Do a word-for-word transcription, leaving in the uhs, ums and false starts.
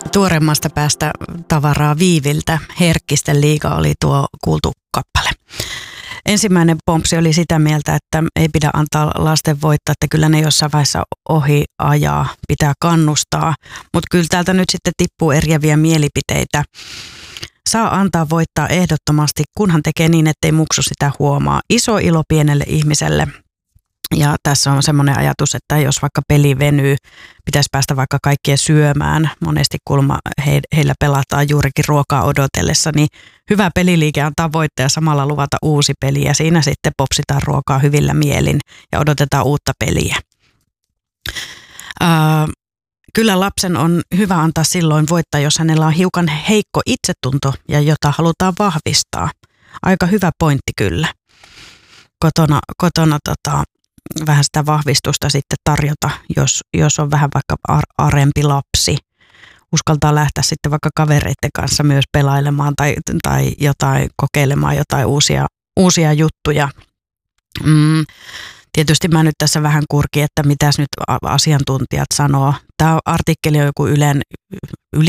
tuoreimmasta päästä tavaraa Viiviltä. Herkkisten liiga oli tuo kuultu kappale. Ensimmäinen pompsi oli sitä mieltä, että ei pidä antaa lasten voittaa, että kyllä ne jossain vaiheessa ohi ajaa, pitää kannustaa. Mutta kyllä täältä nyt sitten tippuu eriäviä mielipiteitä. Saa antaa voittaa ehdottomasti, kunhan tekee niin, ettei muksu sitä huomaa. Iso ilo pienelle ihmiselle. Ja tässä on semmoinen ajatus, että jos vaikka peli venyy, pitäisi päästä vaikka kaikkien syömään. Monesti kulma he, heillä pelataan juurikin ruokaa odotellessa, niin hyvä peliliike antaa voittaa ja samalla luvata uusi peli. Ja siinä sitten popsitaan ruokaa hyvillä mielin ja odotetaan uutta peliä. Ää, kyllä lapsen on hyvä antaa silloin voittaa, jos hänellä on hiukan heikko itsetunto ja jota halutaan vahvistaa. Aika hyvä pointti kyllä. Kotona, kotona tota, vähän sitä vahvistusta sitten tarjota, jos, jos on vähän vaikka arempi lapsi. Uskaltaa lähteä sitten vaikka kavereiden kanssa myös pelailemaan tai, tai jotain, kokeilemaan jotain uusia, uusia juttuja. Mm, tietysti mä nyt tässä vähän kurkin, että mitäs nyt asiantuntijat sanoo. Tämä artikkeli on joku Ylen